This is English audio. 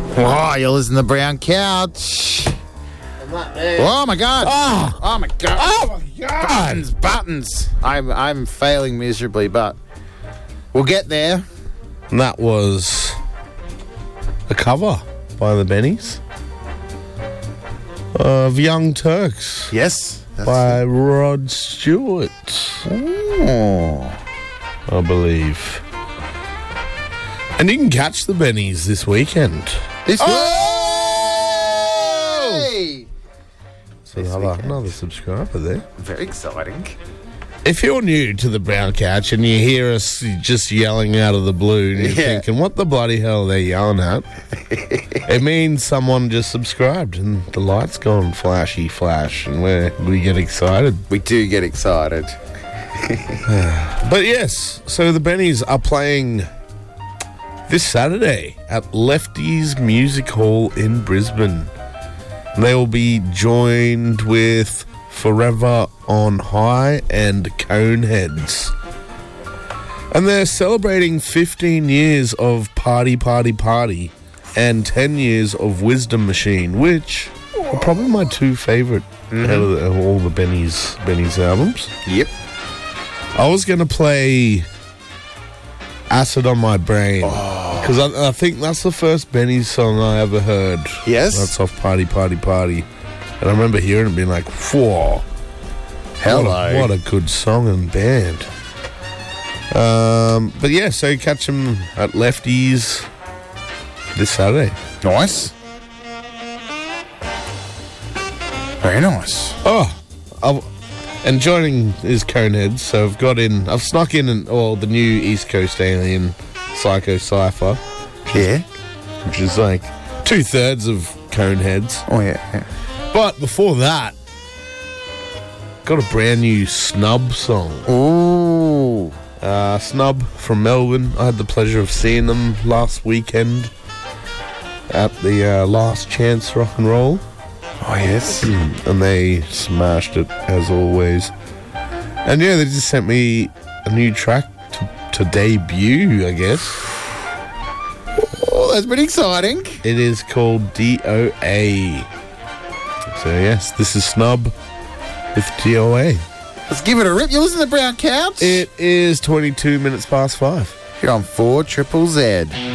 Oh, you're listening to Brown Couch. Oh my god! Oh my god! Oh my God! Buttons! I'm failing miserably, but we'll get there. And that was a cover by the Bennies of Young Turks Yes. by Rod Stewart, Oh. I believe. And you can catch the Bennies this weekend. This Oh! So This another weekend. subscriber there. Very exciting. If you're new to the Brown Couch and you hear us just yelling out of the blue and you're Yeah. thinking, what the bloody hell are they yelling at? It means someone just subscribed and the light's gone flashy flash and we get excited. We do get excited. But yes, so the Bennies are playing this Saturday at Lefty's Music Hall in Brisbane. They will be joined with Forever on High and Coneheads. And they're celebrating 15 years of Party and 10 years of Wisdom Machine, which are probably my two favourite out of all the Bennies albums. Yep. I was going to play Acid on My Brain because I think that's the first Bennies song I ever heard. Yes. That's off Party. And I remember hearing it being like, whoa. Hello. What a good song and band. But yeah, so catch them at Lefty's this Saturday. Nice. Very nice. And joining is Coneheads, so I've snuck in the new East Coast Alien Psycho Cypher, Yeah. which is like 2/3 of Coneheads. Oh, yeah. But before that, got a brand new Snub song. Ooh. Snub from Melbourne. I had the pleasure of seeing them last weekend at the Last Chance Rock and Roll. Oh, yes. And they smashed it as always. And yeah, they just sent me a new track to debut, I guess. Oh, that's been exciting. It is called DOA. So yes, this is Snub with DOA. Let's give it a rip. You listen to Brown Couch? It is 22 minutes past 5. You're on 4 Triple Z.